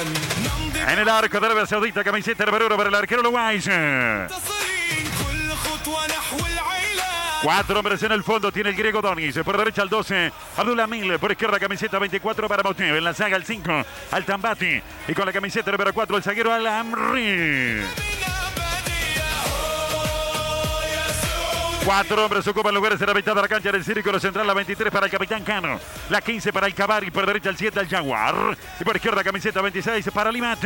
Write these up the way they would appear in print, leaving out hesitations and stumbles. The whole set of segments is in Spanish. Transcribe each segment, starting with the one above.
En el arco de Arabia Saudita, camiseta número 1 para el arquero uruguayo. 4 hombres en el fondo, tiene el griego Donis. Por derecha al 12, Abdullah Mil. Por izquierda, camiseta 24 para Motev. En la saga al 5, al Tambati. Y con la camiseta número 4, el zaguero Al Amri. 4 hombres ocupan lugares en la mitad de la cancha del círculo central. La 23 para el capitán Cano. La 15 para el Cavari. Por derecha al 7 al Jaguar. Y por izquierda camiseta 26 para Limat.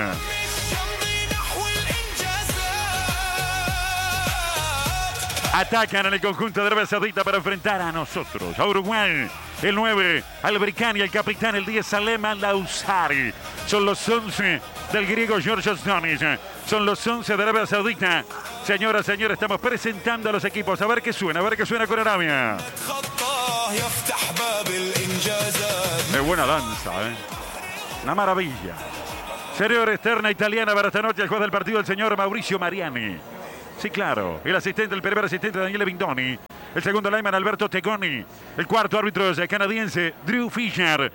Atacan en el conjunto de Arabia Saudita para enfrentar a nosotros, a Uruguay. El 9, al Bricani, el capitán, el 10, Salem Al-Lausari. Son los 11 del griego Georgios Donis. Son los 11 de Arabia Saudita. Señoras, señores, estamos presentando a los equipos. A ver qué suena con Arabia. Es buena danza, Una maravilla. Señores, terna italiana para esta noche. El juez del partido, el señor Mauricio Mariani. Sí, claro. El primer asistente, Daniele Bindoni. El segundo lineman, Alberto Tegoni. El cuarto árbitro es el canadiense, Drew Fisher.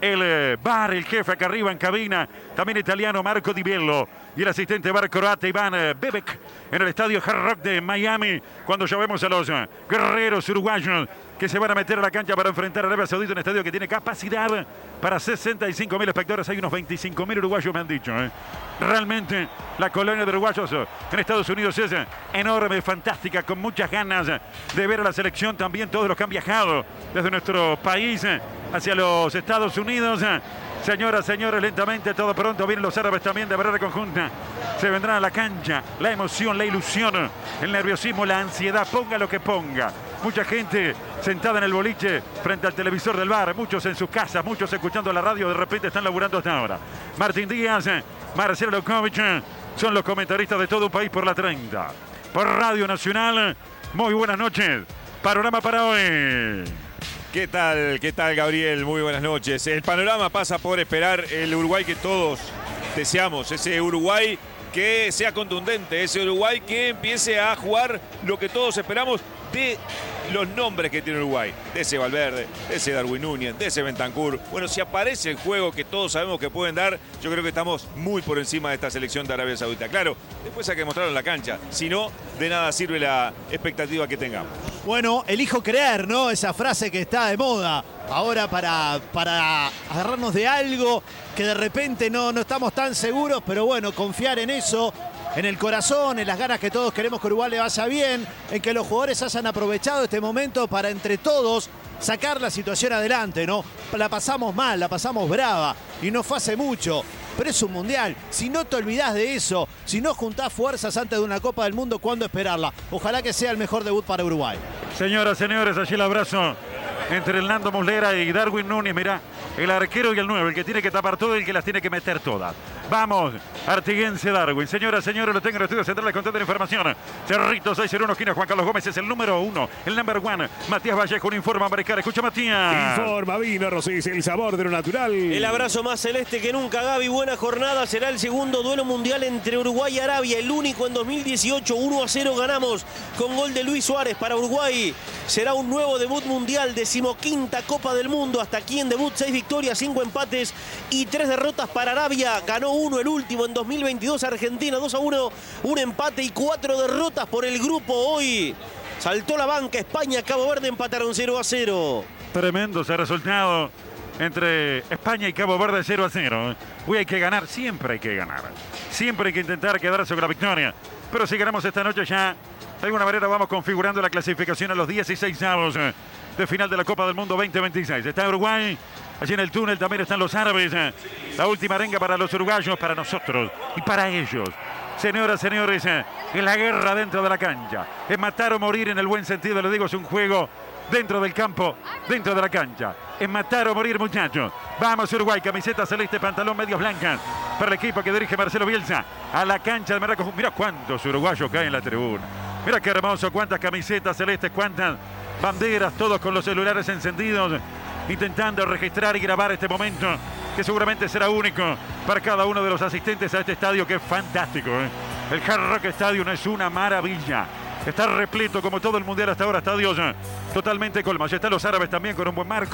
El bar, el jefe acá arriba en cabina, también italiano, Marco Di Bello. Y el asistente bar croata, Iván Bebek, en el estadio Hard Rock de Miami. Cuando ya vemos a los guerreros uruguayos que se van a meter a la cancha para enfrentar a Arabia Saudita, un estadio que tiene capacidad para 65.000 espectadores. Hay unos 25.000 uruguayos, me han dicho. Realmente la colonia de uruguayos en Estados Unidos es enorme, fantástica, con muchas ganas de ver a la selección. También todos los que han viajado desde nuestro país hacia los Estados Unidos. Señoras, señores, lentamente, todo pronto. Vienen los árabes también de manera conjunta. Se vendrán a la cancha. La emoción, la ilusión, el nerviosismo, la ansiedad. Ponga lo que ponga. Mucha gente sentada en el boliche frente al televisor del bar. Muchos en sus casas, muchos escuchando la radio. De repente están laburando hasta ahora. Martín Díaz, Marcelo Lokovic son los comentaristas de todo un país por la 30. Por Radio Nacional. Muy buenas noches. Panorama para hoy. ¿Qué tal, Gabriel? Muy buenas noches. El panorama pasa por esperar el Uruguay que todos deseamos. Ese Uruguay que sea contundente. Ese Uruguay que empiece a jugar lo que todos esperamos de los nombres que tiene Uruguay. De ese Valverde, de ese Darwin Núñez, de ese Bentancur. Bueno, si aparece el juego que todos sabemos que pueden dar, yo creo que estamos muy por encima de esta selección de Arabia Saudita. Claro, después hay que mostrarlo en la cancha. Si no, de nada sirve la expectativa que tengamos. Bueno, elijo creer, ¿no? Esa frase que está de moda ahora para agarrarnos de algo que de repente no estamos tan seguros, pero bueno, confiar en eso, en el corazón, en las ganas que todos queremos que Uruguay le vaya bien, en que los jugadores hayan aprovechado este momento para entre todos sacar la situación adelante, ¿no? La pasamos mal, la pasamos brava y no fue hace mucho. Pero es un mundial. Si no te olvidás de eso, si no juntás fuerzas antes de una Copa del Mundo, ¿cuándo esperarla? Ojalá que sea el mejor debut para Uruguay. Señoras, señores, allí el abrazo entre el Nando Muslera y Darwin Núñez. Mirá, el arquero y el 9, el que tiene que tapar todo y el que las tiene que meter todas. Vamos, Artiguense Darwin. Señoras, señores, lo tengo en el estudio central con toda la información. Cerrito 601, esquina Juan Carlos Gómez es el número 1, el number 1. Matías Vallejo, un informa americano. Escucha, Matías. Informa, vino Rosés, el sabor de lo natural. El abrazo más celeste que nunca, Gaby. Buena jornada. Será el segundo duelo mundial entre Uruguay y Arabia. El único en 2018. 1-0 ganamos con gol de Luis Suárez para Uruguay. Será un nuevo debut mundial. 15ª Copa del Mundo. Hasta aquí en debut 6 victorias, 5 empates y 3 derrotas para Arabia. Ganó 1 el último en 2022. Argentina 2-1. Un empate y 4 derrotas por el grupo hoy. Saltó la banca. España, Cabo Verde empataron 0-0. Tremendo ese resultado entre España y Cabo Verde, 0-0. Hoy hay que ganar, siempre hay que ganar. Siempre hay que intentar quedarse con la victoria. Pero si ganamos esta noche ya, de alguna manera vamos configurando la clasificación a los 16avos de final de la Copa del Mundo 2026. Está Uruguay, allí en el túnel también están los árabes. La última arenga para los uruguayos, para nosotros y para ellos. Señoras, señores, en la guerra dentro de la cancha. Es matar o morir en el buen sentido, le digo, es un juego dentro del campo, dentro de la cancha. Es matar o morir, muchachos. Vamos, Uruguay, camiseta celeste, pantalón medios blancas para el equipo que dirige Marcelo Bielsa. A la cancha de Maraco. Mira cuántos uruguayos caen en la tribuna. Mira qué hermoso, cuántas camisetas celestes, cuántas banderas, todos con los celulares encendidos, intentando registrar y grabar este momento que seguramente será único para cada uno de los asistentes a este estadio, que es fantástico. El Hard Rock Stadium es una maravilla. Está repleto como todo el mundial hasta ahora, estadios totalmente colmados. Ya están los árabes también con un buen marco.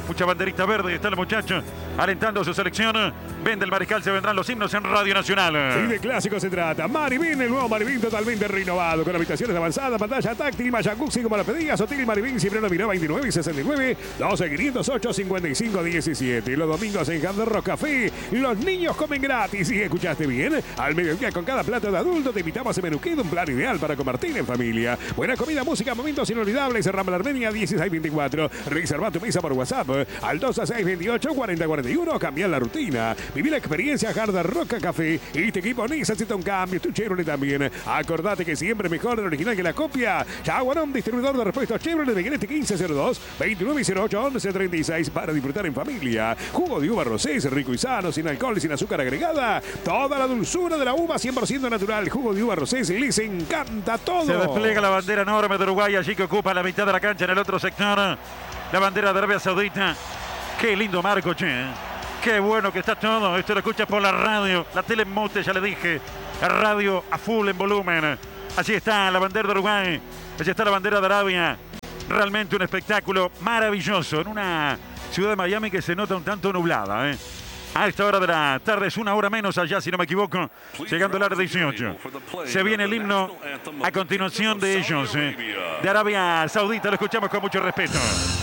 Mucha banderita verde. Están los muchachos alentando a su selección. Vende el Mariscal, se vendrán los himnos en Radio Nacional. Y de clásico se trata. Maribín, el nuevo Maribín totalmente renovado. Con habitaciones avanzadas, pantalla táctil, jacuzzi como lo pedías. Hotel Maribín, Cipriano Miró 29 y 69. 12 508 55 17. Los domingos en Hard Rock Café. Los niños comen gratis. Y escuchaste bien. Al mediodía con cada plato de adulto te invitamos a Menuquedo, un plan ideal para compartir en familia. Buena comida, música, momentos inolvidables. Rambla Armenia 1624. Reserva tu mesa por WhatsApp al 2628 4041. Cambiar la rutina. Viví la experiencia Hard Rock Café. Este equipo necesita un cambio. Tu Chevrolet también. Acordate que siempre mejor el original que la copia. Jaguarón, distribuidor de repuestos Chevrolet de Guinete 1502 2908 1136 para disfrutar en familia. Jugo de uva rosés, rico y sano, sin alcohol y sin azúcar agregada. Toda la dulzura de la uva 100% natural. Jugo de uva rosés, les encanta todo. Se despliega la bandera enorme de Uruguay allí que ocupa la mitad de la cancha en el otro sector. La bandera de Arabia Saudita. Qué lindo marco, che. Qué bueno que está todo. Esto lo escuchas por la radio. La tele en mute, ya le dije. La radio a full en volumen. Así está la bandera de Uruguay. Allí está la bandera de Arabia. Realmente un espectáculo maravilloso en una ciudad de Miami que se nota un tanto nublada. A esta hora de la tarde es una hora menos allá, si no me equivoco, llegando al área 18. Se viene el himno a continuación de ellos, de Arabia Saudita. Lo escuchamos con mucho respeto.